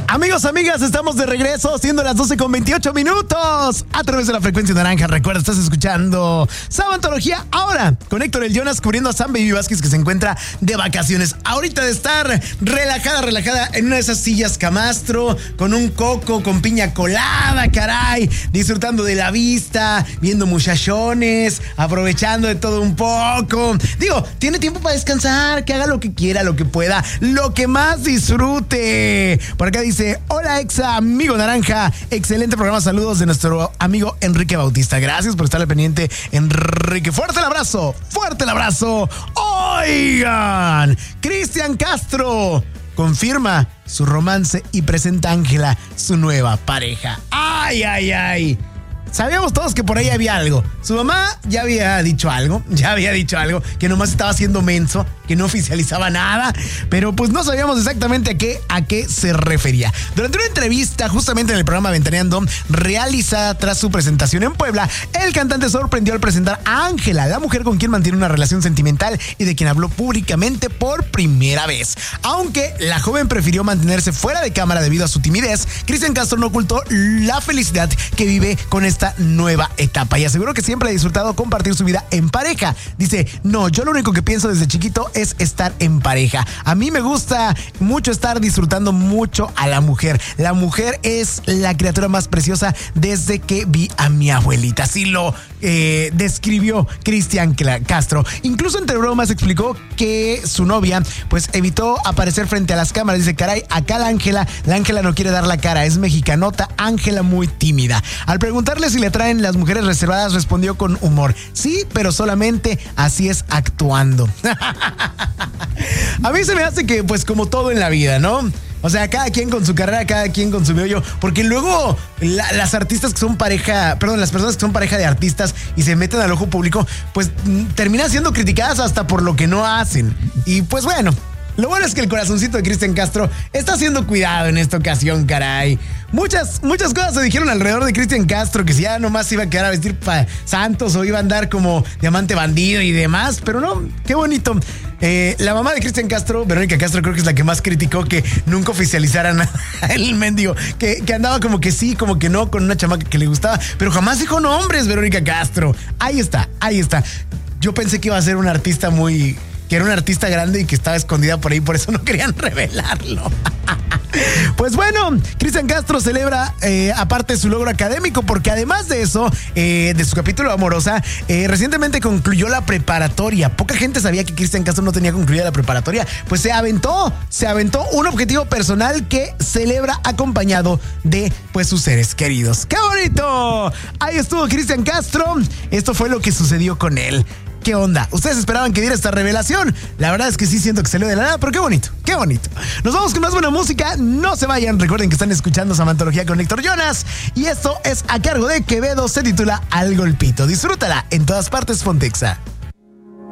Amigos, amigas, estamos de regreso, siendo las 12:28 a través de la frecuencia naranja. Recuerda, estás escuchando Samantología ahora con Héctor el Jonas cubriendo a Sam Baby Vázquez, que se encuentra de vacaciones. Ahorita de estar relajada en una de esas sillas camastro, con un coco, con piña colada, caray, disfrutando de la vista, viendo muchachones, aprovechando de todo un poco. Digo, tiene tiempo para descansar, que haga lo que quiera, lo que pueda, lo que más disfrute. Por acá dice: hola exa, amigo naranja, excelente programa, saludos de nuestro amigo Enrique Bautista. Gracias por estar al pendiente, Enrique. Fuerte el abrazo. Oigan, Cristian Castro confirma su romance y presenta a Ángela, su nueva pareja. Ay. Sabíamos todos que por ahí había algo. Su mamá ya había dicho algo, que nomás estaba haciendo menso, que no oficializaba nada, pero pues no sabíamos exactamente a qué se refería. Durante una entrevista justamente en el programa Ventaneando, realizada tras su presentación en Puebla, el cantante sorprendió al presentar a Ángela, la mujer con quien mantiene una relación sentimental y de quien habló públicamente por primera vez. Aunque la joven prefirió mantenerse fuera de cámara debido a su timidez, Cristian Castro no ocultó la felicidad que vive con esta nueva etapa y aseguró que siempre ha disfrutado compartir su vida en pareja. Dice: no, yo lo único que pienso desde chiquito es estar en pareja. A mí me gusta mucho estar disfrutando mucho a la mujer. La mujer es la criatura más preciosa desde que vi a mi abuelita. Así lo describió Cristian Castro. Incluso entre bromas explicó que su novia pues evitó aparecer frente a las cámaras. Dice: caray, acá la Ángela no quiere dar la cara, es mexicanota, Ángela muy tímida. Al preguntarle si le traen las mujeres reservadas, respondió con humor: sí, pero solamente así es actuando. A mí se me hace que pues como todo en la vida, ¿no? O sea, cada quien con su carrera, cada quien con su meollo. Porque luego las artistas que son las personas que son pareja de artistas y se meten al ojo público, pues terminan siendo criticadas hasta por lo que no hacen. Y pues bueno, lo bueno es que el corazoncito de Cristian Castro está siendo cuidado en esta ocasión, caray. Muchas cosas se dijeron alrededor de Cristian Castro, que si ya nomás iba a quedar a vestir santos o iba a andar como diamante bandido y demás, pero no, qué bonito. La mamá de Cristian Castro, Verónica Castro, creo que es la que más criticó que nunca oficializaran el mendigo, que andaba como que sí, como que no, con una chamaca que le gustaba, pero jamás dijo nombres, Verónica Castro. Ahí está. Yo pensé que iba a ser que era una artista grande y que estaba escondida por ahí, por eso no querían revelarlo. Pues bueno, Cristian Castro celebra aparte su logro académico, porque además de eso, de su capítulo Amorosa, recientemente concluyó la preparatoria. Poca gente sabía que Cristian Castro no tenía concluida la preparatoria. Pues se aventó un objetivo personal que celebra acompañado de pues sus seres queridos. ¡Qué bonito! Ahí estuvo Cristian Castro. Esto fue lo que sucedió con él. ¿Qué onda? ¿Ustedes esperaban que diera esta revelación? La verdad es que sí siento que salió de la nada, pero qué bonito. Nos vamos con más buena música. No se vayan. Recuerden que están escuchando Samantología con Héctor Jonas. Y esto es a cargo de Quevedo. Se titula Al Golpito. Disfrútala en todas partes, Pontexa.